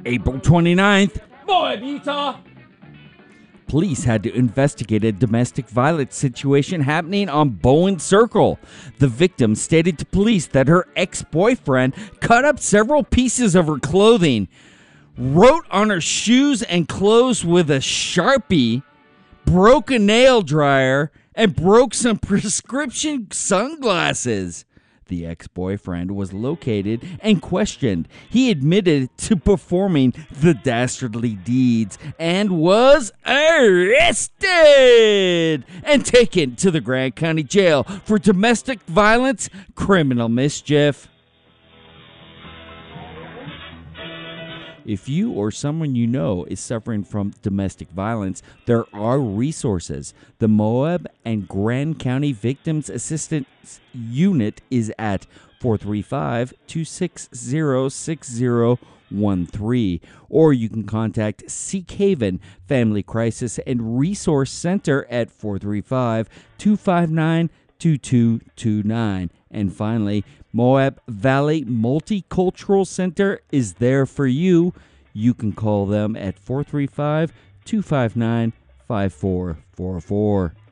April 29th, Moab, Utah. police had to investigate a domestic violence situation happening on Bowen Circle. The victim stated to police that her ex-boyfriend cut up several pieces of her clothing, wrote on her shoes and clothes with a Sharpie, broke a nail dryer, and broke some prescription sunglasses. The ex-boyfriend was located and questioned. He admitted to performing the dastardly deeds and was arrested and taken to the Grant County Jail for domestic violence, criminal mischief. If you or someone you know is suffering from domestic violence, there are resources. The Moab and Grand County Victims Assistance Unit is at 435-260-6013, or you can contact Seek Haven Family Crisis and Resource Center at 435-259-2229. And finally, Moab Valley Multicultural Center is there for you. You can call them at 435-259-5444.